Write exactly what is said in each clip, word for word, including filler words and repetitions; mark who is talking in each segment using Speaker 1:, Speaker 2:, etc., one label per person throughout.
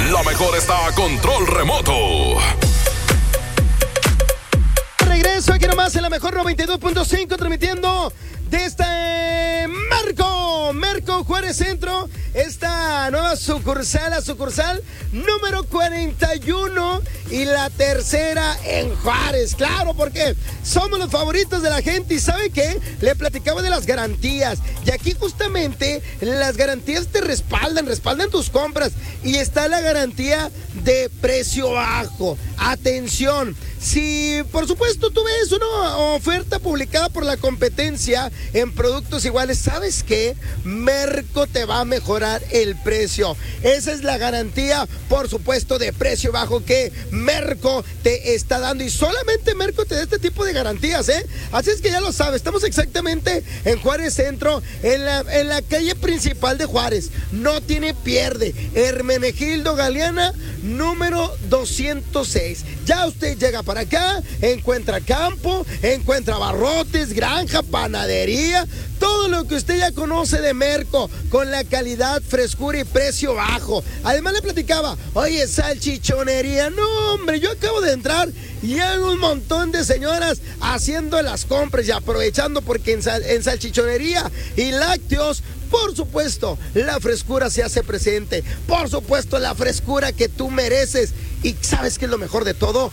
Speaker 1: La mejor está a control remoto.
Speaker 2: Regreso aquí nomás en la mejor noventa y dos punto cinco, transmitiendo desde Merco, Merco Juárez Centro, esta nueva sucursal, la sucursal número cuarenta y uno y la tercera en Juárez, claro, porque somos los favoritos de la gente. Y ¿sabe qué? Le platicaba de las garantías, y aquí justamente las garantías te respaldan, respaldan tus compras, y está la garantía de precio bajo. Atención, si por supuesto tú ves una oferta publicada por la competencia en productos iguales, ¿sabes qué? Merco te va a mejorar el precio. Esa es la garantía, por supuesto, de precio bajo que Merco te está dando, y solamente Merco te da este tipo de garantías, ¿eh? Así es que ya lo sabes, estamos exactamente en Juárez Centro, en la, en la calle principal de Juárez. No tiene pierde. Hermenegildo Galeana, número doscientos seis. Ya usted llega para acá, encuentra campo, encuentra abarrotes, granja, panadería, todo lo que usted ya conoce de Merco, con la calidad, frescura y precio bajo. Además le platicaba, oye, salchichonería, no hombre, yo acabo de entrar y hay un montón de señoras haciendo las compras y aprovechando, porque en, sal, en salchichonería y lácteos, por supuesto, la frescura se hace presente. Por supuesto, la frescura que tú mereces. Y ¿sabes qué es lo mejor de todo?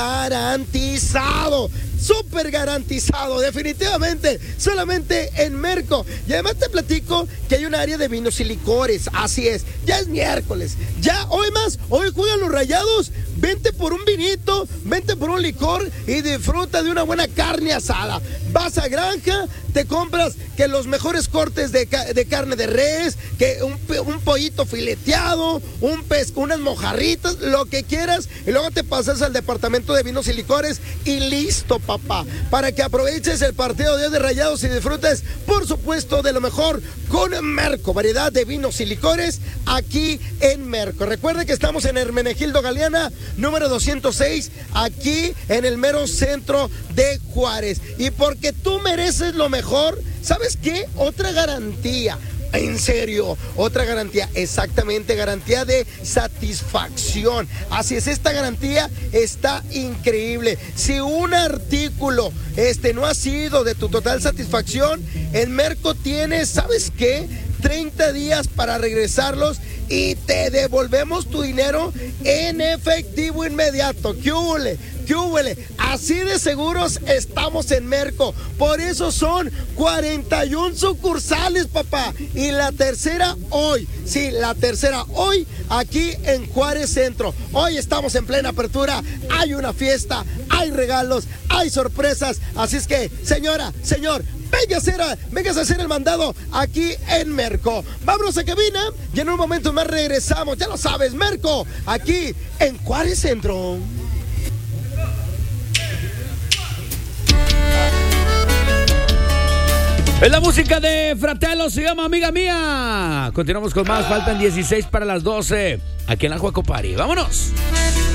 Speaker 2: Garantizado. Súper garantizado, definitivamente. Solamente en Merco. Y además te platico que hay un área de vinos y licores. Así es. Ya es miércoles. Ya, hoy más, hoy juegan los Rayados. Vente por un vinito, vente por un licor y disfruta de una buena carne asada. Vas a granja, te compras que los mejores cortes de, de carne de res, que un, un pollito fileteado, un pez, unas mojarritas, lo que quieras, y luego te pasas al departamento de vinos y licores y listo, papá, para que aproveches el partido de hoy de Rayados y disfrutes, por supuesto, de lo mejor con Merco, variedad de vinos y licores aquí en Merco. Recuerde que estamos en Hermenegildo Galeana, número doscientos seis, aquí en el mero centro de Juárez. Y porque tú mereces lo mejor, ¿sabes qué? Otra garantía. En serio, otra garantía, exactamente, garantía de satisfacción. Así es, esta garantía está increíble. Si un artículo este no ha sido de tu total satisfacción, en Merco tienes, ¿sabes qué? treinta días para regresarlos y te devolvemos tu dinero en efectivo inmediato. ¿Qué huele? ¿Qué huele? Así de seguros estamos en Merco. Por eso son cuarenta y una sucursales, papá. Y la tercera hoy. Sí, la tercera hoy aquí en Juárez Centro. Hoy estamos en plena apertura. Hay una fiesta, hay regalos, hay sorpresas. Así es que, señora, señor, venga a hacer, venga a hacer el mandado aquí en Merco. Vámonos a cabina y en un momento más regresamos. Ya lo sabes, Merco, aquí en Juárez Centro.
Speaker 3: Es la música de Fratello, se llama Amiga Mía. Continuamos con más, faltan dieciséis para las doce. Aquí en la Juaco Party. ¡Vámonos!